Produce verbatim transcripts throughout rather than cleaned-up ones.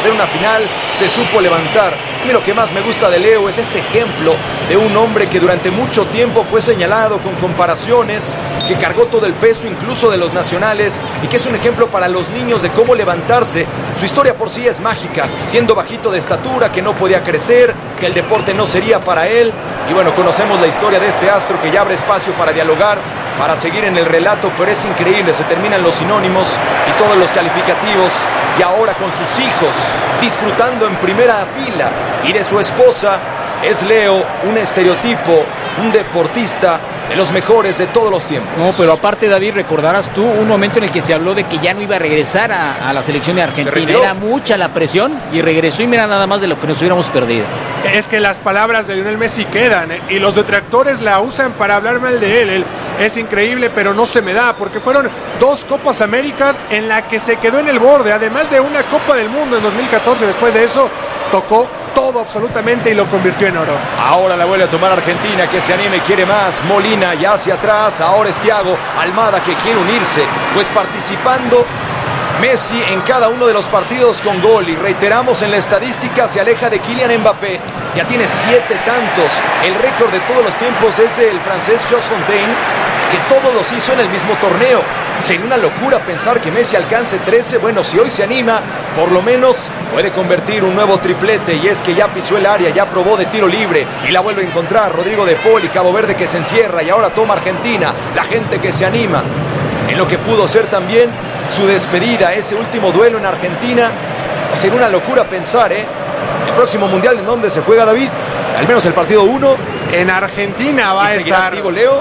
perder una final, se supo levantar. A mí lo que más me gusta de Leo es ese ejemplo de un hombre que durante mucho tiempo fue señalado con comparaciones, que cargó todo el peso incluso de los nacionales y que es un ejemplo para los niños de cómo levantarse. Su historia por sí es mágica, siendo bajito de estatura, que no podía crecer, que el deporte no sería para él. Y bueno, conocemos la historia de este astro que ya abre espacio para dialogar, para seguir en el relato, pero es increíble, se terminan los sinónimos y todos los calificativos, y ahora con sus hijos disfrutando en primera fila, y de su esposa. Es Leo un estereotipo, un deportista de los mejores de todos los tiempos. No, pero aparte, David, recordarás tú un momento en el que se habló de que ya no iba a regresar a, a la selección de Argentina. Era mucha la presión y regresó, y mira nada más de lo que nos hubiéramos perdido. Es que las palabras de Lionel Messi quedan, ¿eh? Y los detractores la usan para hablar mal de él. él. Es increíble, pero no se me da, porque fueron dos Copas Américas en la que se quedó en el borde, además de una Copa del Mundo en dos mil catorce. Después de eso tocó todo absolutamente y lo convirtió en oro. Ahora la vuelve a tomar Argentina, que se anime, quiere más. Molina ya hacia atrás, ahora es Thiago Almada que quiere unirse, pues participando Messi en cada uno de los partidos con gol, y reiteramos, en la estadística se aleja de Kylian Mbappé, ya tiene siete tantos, el récord de todos los tiempos es del francés Jules Fontaine, que todos los hizo en el mismo torneo. Sería una locura pensar que Messi alcance trece. Bueno, si hoy se anima, por lo menos puede convertir un nuevo triplete, y es que ya pisó el área, ya probó de tiro libre y la vuelve a encontrar Rodrigo de Paul, y Cabo Verde que se encierra, y ahora toma Argentina, la gente que se anima en lo que pudo ser también su despedida, ese último duelo en Argentina. Sería una locura pensar, ¿eh? El próximo mundial, ¿en dónde se juega, David? Al menos el partido uno. En Argentina va ¿Y a seguirá estar. activo Leo?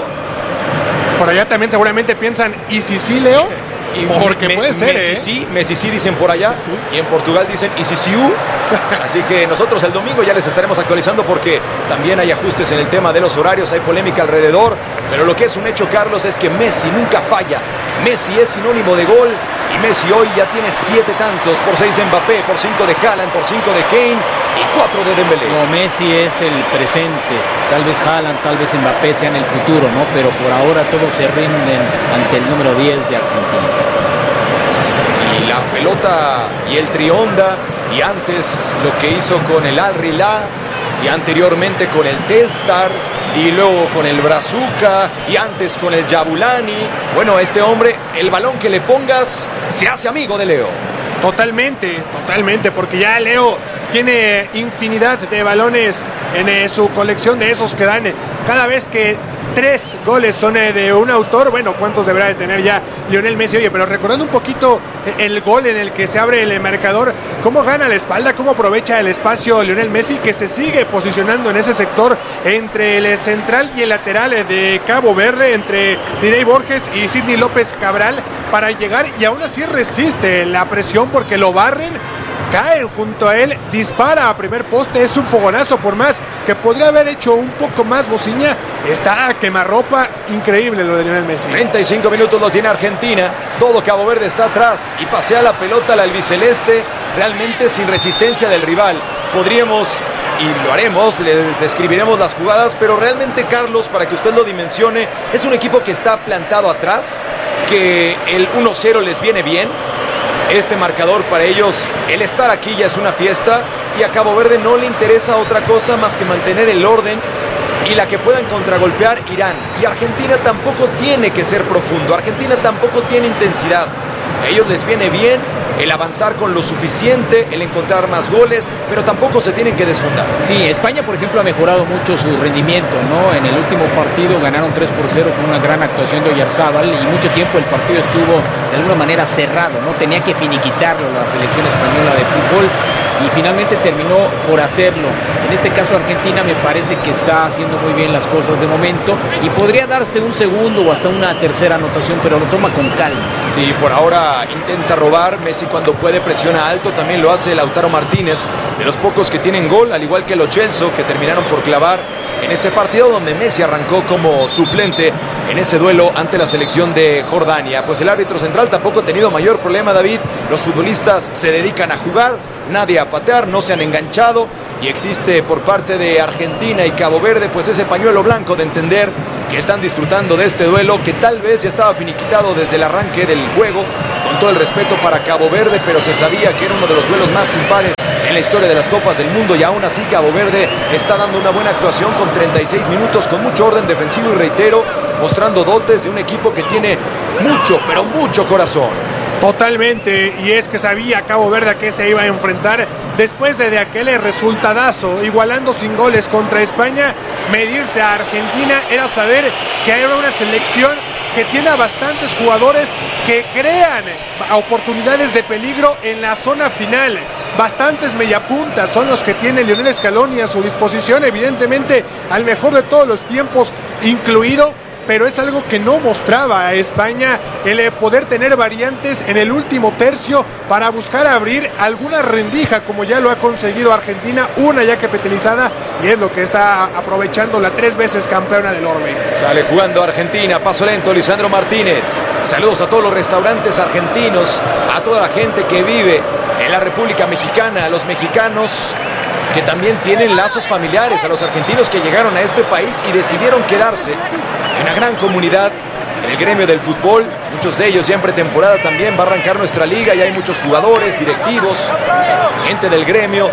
Por allá también seguramente piensan, ¿y si sí, Leo? Y porque me, puede ser, Messi ¿eh? sí, Messi sí dicen por allá, Sí, sí. y en Portugal dicen y si sí, uh. Así que nosotros el domingo ya les estaremos actualizando, porque también hay ajustes en el tema de los horarios, hay polémica alrededor, pero lo que es un hecho, Carlos, es que Messi nunca falla. Messi es sinónimo de gol, y Messi hoy ya tiene siete tantos, por seis de Mbappé, por cinco de Haaland, por cinco de Kane y cuatro de Dembélé. No, Messi es el presente, tal vez Haaland, tal vez Mbappé sean el futuro, ¿no? Pero por ahora todos se rinden ante el número diez de Argentina. Y la pelota y el trionda, y antes lo que hizo con el Al Hilal, y anteriormente con el Telstar, y luego con el Brazuca, y antes con el Jabulani. Bueno, este hombre, el balón que le pongas, se hace amigo de Leo. Totalmente, totalmente, porque ya Leo tiene infinidad de balones en eh, su colección, de esos que dan eh, cada vez que tres goles son eh, de un autor. Bueno, ¿cuántos deberá de tener ya Lionel Messi? Oye, pero recordando un poquito eh, el gol en el que se abre el marcador, cómo gana la espalda, cómo aprovecha el espacio Lionel Messi, que se sigue posicionando en ese sector entre el central y el lateral eh, de Cabo Verde, entre Didier Borges y Sidney López Cabral, para llegar, y aún así resiste la presión porque lo barren, caen junto a él, dispara a primer poste, es un fogonazo, por más que podría haber hecho un poco más Bociña, está a quemarropa. Increíble lo de Lionel Messi. treinta y cinco minutos lo tiene Argentina, todo Cabo Verde está atrás y pasea la pelota al albiceleste, realmente sin resistencia del rival. Podríamos, y lo haremos, les describiremos las jugadas, pero realmente, Carlos, para que usted lo dimensione, es un equipo que está plantado atrás, que el uno cero les viene bien. Este marcador para ellos, el estar aquí ya es una fiesta, y a Cabo Verde no le interesa otra cosa más que mantener el orden, y la que puedan contragolpear Irán. Y Argentina tampoco tiene que ser profundo, Argentina tampoco tiene intensidad. A ellos les viene bien el avanzar con lo suficiente, el encontrar más goles, pero tampoco se tienen que desfundar. Sí, España, por ejemplo, ha mejorado mucho su rendimiento, ¿no? En el último partido ganaron tres por cero con una gran actuación de Oyarzábal, y mucho tiempo el partido estuvo de alguna manera cerrado, ¿no? Tenía que finiquitarlo la selección española de fútbol, y finalmente terminó por hacerlo. En este caso, Argentina me parece que está haciendo muy bien las cosas de momento, y podría darse un segundo o hasta una tercera anotación, pero lo toma con calma. Sí, por ahora intenta robar. Messi, cuando puede, presiona alto, también lo hace Lautaro Martínez, de los pocos que tienen gol, al igual que los Chelsea, que terminaron por clavar en ese partido donde Messi arrancó como suplente en ese duelo ante la selección de Jordania. Pues el árbitro central tampoco ha tenido mayor problema, David. Los futbolistas se dedican a jugar, nadie a patear, no se han enganchado, y existe por parte de Argentina y Cabo Verde pues ese pañuelo blanco de entender que están disfrutando de este duelo que tal vez ya estaba finiquitado desde el arranque del juego, con todo el respeto para Cabo Verde, pero se sabía que era uno de los duelos más impares en la historia de las Copas del Mundo, y aún así Cabo Verde está dando una buena actuación con treinta y seis minutos, con mucho orden defensivo y reitero, mostrando dotes de un equipo que tiene mucho, pero mucho corazón. Totalmente, y es que sabía Cabo Verde a qué se iba a enfrentar después de, de aquel resultadazo, igualando sin goles contra España. Medirse a Argentina era saber que hay una selección que tiene a bastantes jugadores que crean oportunidades de peligro en la zona final. Bastantes mediapuntas son los que tiene Lionel Scaloni a su disposición, evidentemente al mejor de todos los tiempos incluido, pero es algo que no mostraba a España, el poder tener variantes en el último tercio para buscar abrir alguna rendija, como ya lo ha conseguido Argentina, una ya capitalizada, y es lo que está aprovechando la tres veces campeona del orbe. Sale jugando Argentina, paso lento, Lisandro Martínez. Saludos a todos los restaurantes argentinos, a toda la gente que vive en la República Mexicana, a los mexicanos que también tienen lazos familiares, a los argentinos que llegaron a este país y decidieron quedarse. Una gran comunidad en el gremio del fútbol, muchos de ellos ya en pretemporada también va a arrancar nuestra liga, y hay muchos jugadores, directivos, gente del gremio,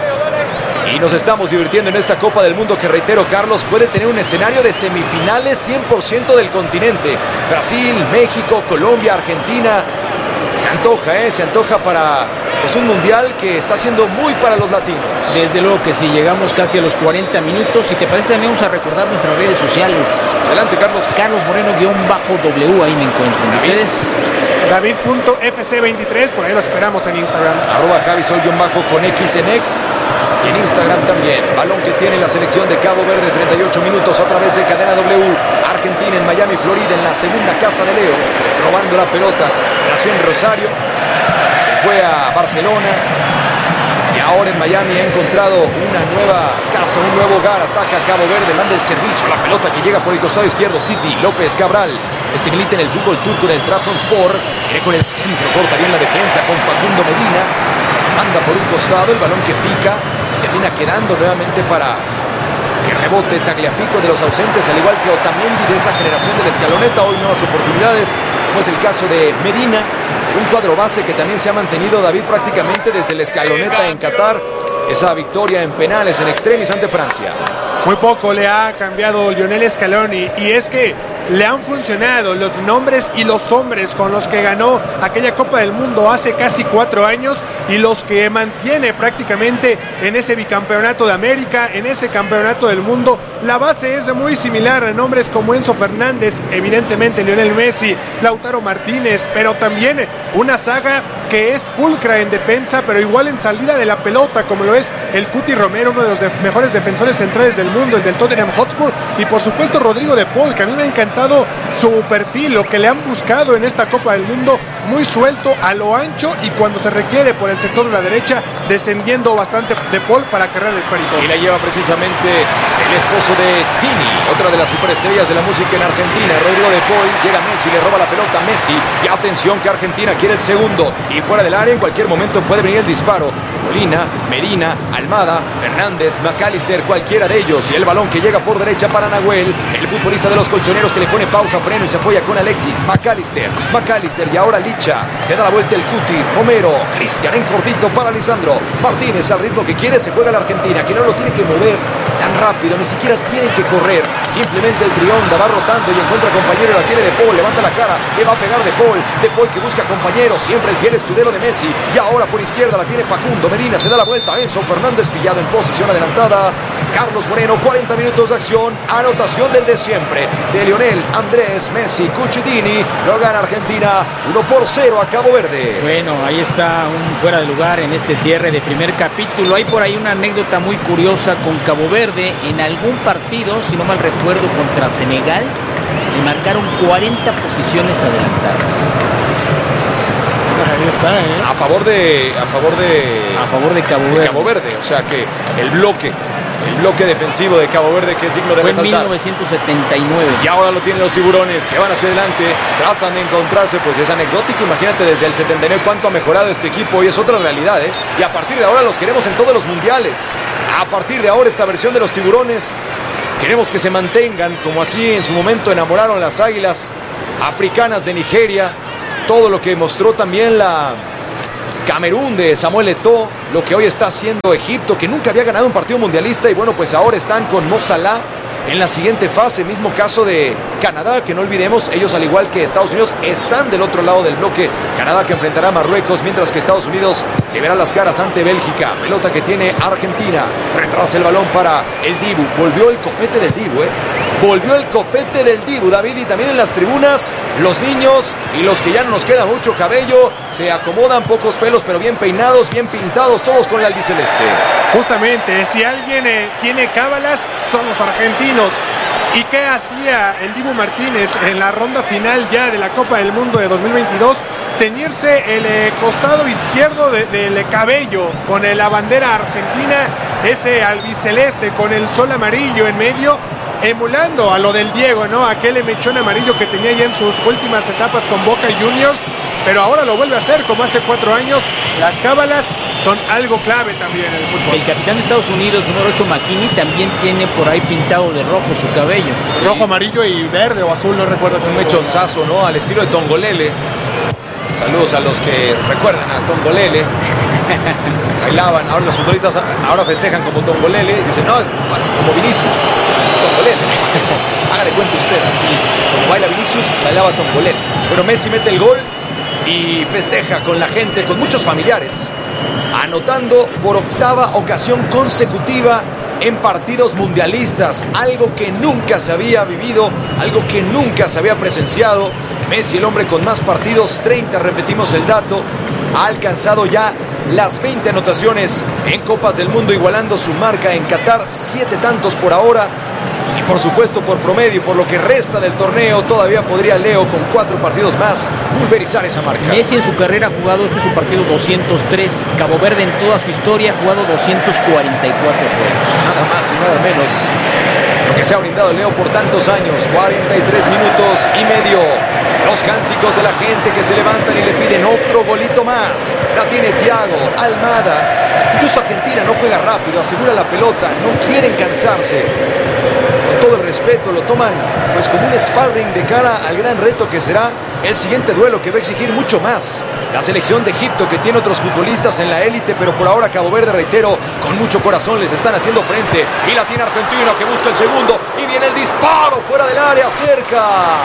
y nos estamos divirtiendo en esta Copa del Mundo que, reitero, Carlos, puede tener un escenario de semifinales cien por ciento del continente. Brasil, México, Colombia, Argentina, se antoja, ¿eh? Se antoja para pues, un mundial que está siendo muy para los latinos. Desde luego que sí, llegamos casi a los cuarenta minutos. Si te parece, también vamos a recordar nuestras redes sociales. Adelante, Carlos. Carlos Moreno guión bajo W, ahí me encuentran. ¿Ustedes? David punto F C veintitrés, por ahí lo esperamos en Instagram. Arroba Javisol guión bajo con X en X. Y en Instagram también. Balón que tiene la selección de Cabo Verde, treinta y ocho minutos a través de Cadena W. Argentina en Miami, Florida, en la segunda casa de Leo, robando la pelota. Nació en Rosario, se fue a Barcelona y ahora en Miami ha encontrado una nueva casa, un nuevo hogar. Ataca a Cabo Verde, manda el servicio, la pelota que llega por el costado izquierdo. City, López Cabral, este milita en el fútbol turco en el Trabzonspor, viene con el centro, corta bien la defensa con Facundo Medina, manda por un costado, el balón que pica y termina quedando nuevamente para que rebote Tagliafico de los ausentes, al igual que Otamendi de esa generación de la escaloneta. Hoy nuevas oportunidades, como es el caso de Medina, un cuadro base que también se ha mantenido, David, prácticamente desde la escaloneta en Qatar. Esa victoria en penales en extremis ante Francia. Muy poco le ha cambiado Lionel Scaloni, y es que le han funcionado los nombres y los hombres con los que ganó aquella Copa del Mundo hace casi cuatro años y los que mantiene prácticamente en ese bicampeonato de América, en ese campeonato del mundo. La base es muy similar a nombres como Enzo Fernández, evidentemente Lionel Messi, Lautaro Martínez, pero también una saga que es pulcra en defensa, pero igual en salida de la pelota, como lo es el Cuti Romero, uno de los de mejores defensores centrales del mundo, el del Tottenham Hotspur, y por supuesto Rodrigo de Paul, que a mí me ha encantado su perfil, lo que le han buscado en esta Copa del Mundo, muy suelto, a lo ancho, y cuando se requiere por el sector de la derecha, descendiendo bastante de Paul para cargar el esférico. Y la lleva precisamente el esposo de Tini, otra de las superestrellas de la música en Argentina, Rodrigo de Paul. Llega Messi, le roba la pelota a Messi, y atención que Argentina quiere el segundo, y fuera del área en cualquier momento puede venir el disparo. Molina, Medina, Almada, Fernández, McAllister, cualquiera de ellos, y el balón que llega por derecha para Nahuel, el futbolista de los colchoneros, que le pone pausa, freno y se apoya con Alexis. McAllister, McAllister y ahora Licha, se da la vuelta el Cuti, Romero, Cristian en cortito para Lisandro Martínez, al ritmo que quiere se juega la Argentina, que no lo tiene que mover tan rápido, ni siquiera tiene que correr, simplemente el trionda va rotando y encuentra compañero, la tiene De Paul, levanta la cara, le va a pegar De Paul, De Paul que busca compañero, siempre el fiel escudero de Messi, y ahora por izquierda la tiene Facundo Medina, se da la vuelta, Enzo Fernández pillado en posición adelantada, Carlos Moreno, cuarenta minutos de acción, anotación del de siempre, de Lionel Andrés Messi Cucitini, lo gana Argentina uno por cero a Cabo Verde. Bueno, ahí está un fuera de lugar en este cierre de primer capítulo. Hay por ahí una anécdota muy curiosa con Cabo Verde. En algún partido, si no mal recuerdo, contra Senegal, le marcaron cuarenta posiciones adelantadas. Ahí está, ¿eh? A favor de a favor de a favor de Cabo Verde. de Cabo Verde, o sea que el bloque el bloque defensivo de Cabo Verde, que es digno de Fue en resaltar. mil novecientos setenta y nueve. Y ahora lo tienen los tiburones, que van hacia adelante, tratan de encontrarse, pues es anecdótico. Imagínate desde el setenta y nueve cuánto ha mejorado este equipo, y es otra realidad, ¿eh? Y a partir de ahora los queremos en todos los mundiales. A partir de ahora esta versión de los tiburones, queremos que se mantengan, como así en su momento enamoraron las águilas africanas de Nigeria. Todo lo que mostró también la Camerún de Samuel Eto'o, lo que hoy está haciendo Egipto, que nunca había ganado un partido mundialista, y bueno, pues ahora están con Mo Salah en la siguiente fase. Mismo caso de Canadá, que no olvidemos, ellos al igual que Estados Unidos están del otro lado del bloque. Canadá que enfrentará a Marruecos, mientras que Estados Unidos se verá las caras ante Bélgica. Pelota que tiene Argentina, retrasa el balón para el Dibu. Volvió el copete del Dibu, eh Volvió el copete del Dibu, David, y también en las tribunas los niños y los que ya no nos queda mucho cabello se acomodan, pocos pelos pero bien peinados, bien pintados, todos con el albiceleste. Justamente, si alguien eh, tiene cábalas, son los argentinos. ¿Y qué hacía el Dibu Martínez en la ronda final ya de la Copa del Mundo de dos mil veintidós? Teñirse el eh, costado izquierdo de, del cabello con eh, la bandera argentina, ese albiceleste con el sol amarillo en medio, emulando a lo del Diego, ¿no? Aquel mechón amarillo que tenía ya en sus últimas etapas con Boca Juniors, pero ahora lo vuelve a hacer como hace cuatro años. Las cábalas son algo clave también en el fútbol. El capitán de Estados Unidos, número ocho, McKinney, también tiene por ahí pintado de rojo su cabello. Sí. Rojo, amarillo y verde o azul, no recuerdo. Un mechonzazo, ¿no? Al estilo de Tongolele. Saludos a los que recuerdan a Tongolele. Bailaban, ahora los futbolistas ahora festejan como Tongolele. Dicen, no, es como Vinicius. Así Tongolele. Haga de cuenta usted, así como baila Vinicius, bailaba Tongolele. Pero Messi mete el gol y festeja con la gente, con muchos familiares, anotando por octava ocasión consecutiva en partidos mundialistas, algo que nunca se había vivido, algo que nunca se había presenciado. Messi, el hombre con más partidos, treinta, repetimos el dato, ha alcanzado ya las veinte anotaciones en Copas del Mundo, igualando su marca en Qatar, siete tantos por ahora. Y por supuesto por promedio, por lo que resta del torneo, todavía podría Leo con cuatro partidos más pulverizar esa marca. Messi en su carrera ha jugado, este es su partido doscientos tres. Cabo Verde en toda su historia ha jugado doscientos cuarenta y cuatro juegos. Nada más y nada menos. Lo que se ha brindado Leo por tantos años, cuarenta y tres minutos y medio. Los cánticos de la gente que se levantan y le piden otro golito más. La tiene Thiago, Almada. Incluso Argentina no juega rápido, asegura la pelota, no quieren cansarse. Con todo el respeto, lo toman pues como un sparring de cara al gran reto que será el siguiente duelo, que va a exigir mucho más. La selección de Egipto, que tiene otros futbolistas en la élite, pero por ahora Cabo Verde, reitero, con mucho corazón les están haciendo frente. Y la tiene Argentina, que busca el segundo, y viene el disparo fuera del área, cerca,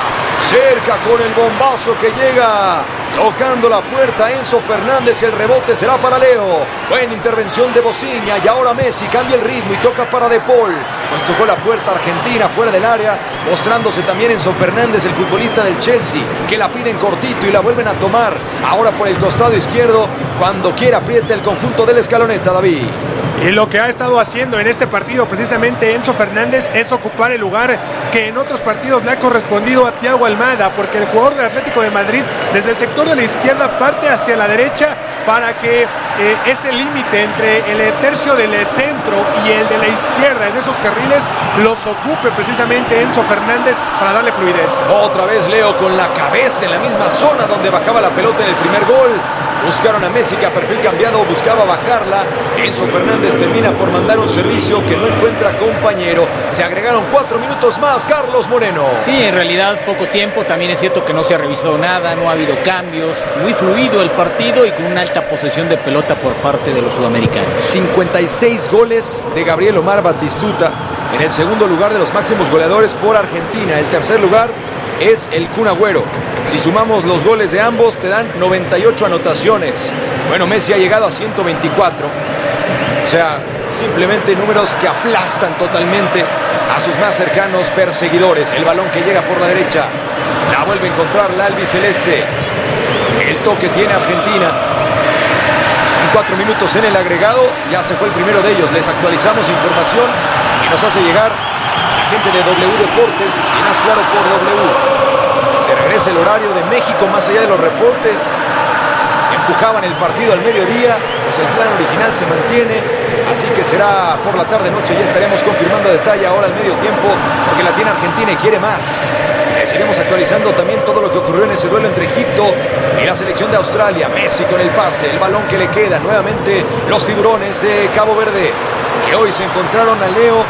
cerca con el bombazo que llega, tocando la puerta Enzo Fernández. El rebote será para Leo. Buena intervención de Bociña, y ahora Messi cambia el ritmo y toca para De Paul. Pues tocó la puerta Argentina fuera del área, mostrándose también Enzo Fernández, el futbolista del Chelsea, que la piden cortito y la vuelven a tomar. Ahora por el costado izquierdo, cuando quiera aprieta el conjunto del Escaloneta, David. Y lo que ha estado haciendo en este partido precisamente Enzo Fernández es ocupar el lugar que en otros partidos le ha correspondido a Thiago Almada, porque el jugador del Atlético de Madrid desde el sector de la izquierda parte hacia la derecha para que eh, ese límite entre el tercio del centro y el de la izquierda en esos carriles los ocupe precisamente Enzo Fernández para darle fluidez. Otra vez Leo con la cabeza en la misma zona donde bajaba la pelota en el primer gol. Buscaron a Messi, que a perfil cambiado buscaba bajarla. Enzo Fernández termina por mandar un servicio que no encuentra compañero. Se agregaron cuatro minutos más, Carlos Moreno. Sí, en realidad poco tiempo. También es cierto que no se ha revisado nada, no ha habido cambios. Muy fluido el partido y con una alta posesión de pelota por parte de los sudamericanos. cincuenta y seis goles de Gabriel Omar Batistuta, en el segundo lugar de los máximos goleadores por Argentina. El tercer lugar es el Kun Agüero. Si sumamos los goles de ambos, te dan noventa y ocho anotaciones. Bueno, Messi ha llegado a ciento veinticuatro. O sea, simplemente números que aplastan totalmente a sus más cercanos perseguidores. El balón que llega por la derecha, la vuelve a encontrar la albiceleste. El toque tiene Argentina. En cuatro minutos en el agregado, ya se fue el primero de ellos. Les actualizamos información y nos hace llegar la gente de W Deportes y más claro por W. Se regresa el horario de México más allá de los reportes. En empujaban el partido al mediodía, pues el plan original se mantiene, así que será por la tarde-noche, ya estaremos confirmando detalle ahora al medio tiempo, porque la tiene Argentina y quiere más. Les iremos actualizando también todo lo que ocurrió en ese duelo entre Egipto y la selección de Australia. Messi con el pase, el balón que le queda, nuevamente los tiburones de Cabo Verde, que hoy se encontraron a Leo,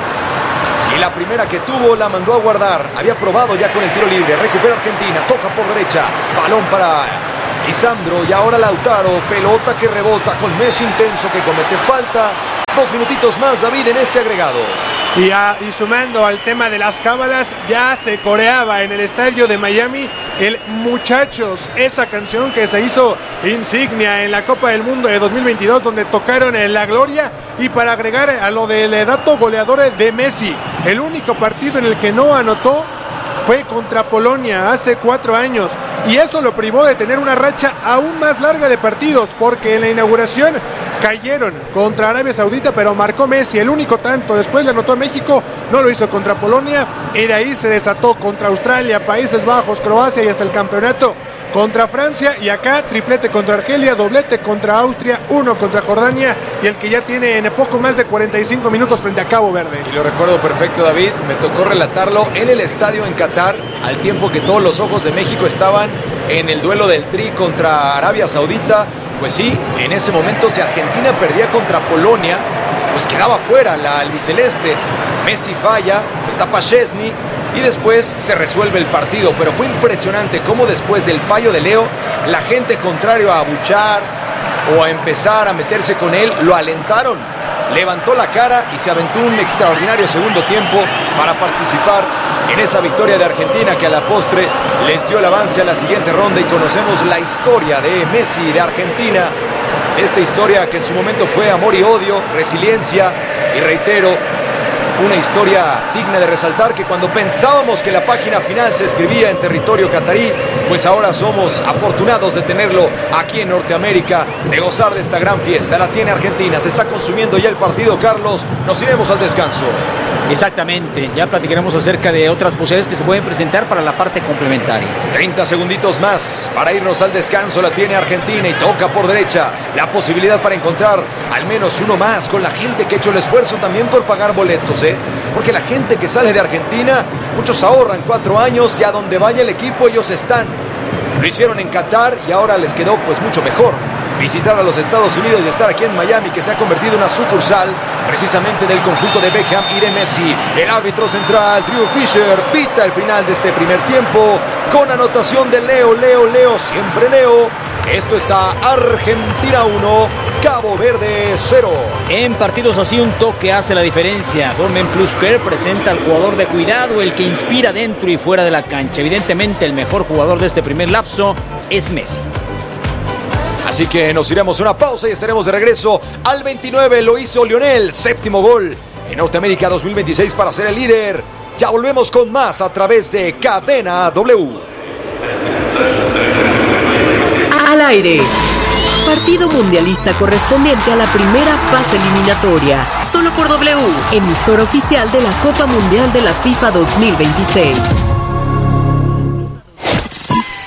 y la primera que tuvo la mandó a guardar. Había probado ya con el tiro libre. Recupera Argentina, toca por derecha, balón para Lisandro y ahora Lautaro, pelota que rebota con Messi intenso que comete falta. Dos minutitos más, David, en este agregado. Y, a, y sumando al tema de las cábalas, ya se coreaba en el estadio de Miami el Muchachos, esa canción que se hizo insignia en la Copa del Mundo de dos mil veintidós, donde tocaron en la gloria. Y para agregar a lo del dato goleador de Messi, el único partido en el que no anotó fue contra Polonia hace cuatro años, y eso lo privó de tener una racha aún más larga de partidos, porque en la inauguración cayeron contra Arabia Saudita, pero marcó Messi el único tanto. Después le anotó a México, no lo hizo contra Polonia, y de ahí se desató contra Australia, Países Bajos, Croacia y hasta el campeonato contra Francia, y acá triplete contra Argelia, doblete contra Austria, uno contra Jordania, y el que ya tiene en poco más de cuarenta y cinco minutos frente a Cabo Verde. Y lo recuerdo perfecto, David, me tocó relatarlo en el estadio en Qatar, al tiempo que todos los ojos de México estaban en el duelo del Tri contra Arabia Saudita. Pues sí, en ese momento si Argentina perdía contra Polonia, pues quedaba fuera la albiceleste. Messi falla, lo tapa Szczesny y después se resuelve el partido. Pero fue impresionante cómo después del fallo de Leo, la gente contrario a abuchar o a empezar a meterse con él, lo alentaron. Levantó la cara y se aventó un extraordinario segundo tiempo para participar en esa victoria de Argentina, que a la postre les dio el avance a la siguiente ronda. Y conocemos la historia de Messi de Argentina, esta historia que en su momento fue amor y odio, resiliencia y, reitero, una historia digna de resaltar, que cuando pensábamos que la página final se escribía en territorio catarí, pues ahora somos afortunados de tenerlo aquí en Norteamérica, de gozar de esta gran fiesta. La tiene Argentina, se está consumiendo ya el partido, Carlos, nos iremos al descanso. Exactamente, ya platicaremos acerca de otras posibilidades que se pueden presentar para la parte complementaria. treinta segunditos más para irnos al descanso, la tiene Argentina y toca por derecha, la posibilidad para encontrar al menos uno más con la gente que ha hecho el esfuerzo también por pagar boletos, ¿eh? Porque la gente que sale de Argentina, muchos ahorran cuatro años y a donde vaya el equipo ellos están. Lo hicieron en Qatar y ahora les quedó pues mucho mejor visitar a los Estados Unidos y estar aquí en Miami, que se ha convertido en una sucursal precisamente del conjunto de Beckham y de Messi. El árbitro central, Drew Fisher, pita el final de este primer tiempo con anotación de Leo, Leo, Leo, siempre Leo. Esto está Argentina uno, Cabo Verde cero. En partidos así un toque hace la diferencia. Dormen Plus Care presenta al jugador de cuidado, el que inspira dentro y fuera de la cancha. Evidentemente el mejor jugador de este primer lapso es Messi. Así que nos iremos a una pausa y estaremos de regreso al veintinueve. Lo hizo Lionel, séptimo gol en Norteamérica dos mil veintiséis para ser el líder. Ya volvemos con más a través de Cadena W. Al aire. Partido mundialista correspondiente a la primera fase eliminatoria. Solo por W, emisor oficial de la Copa Mundial de la FIFA dos mil veintiséis.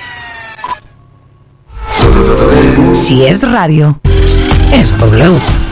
Si es radio, es W.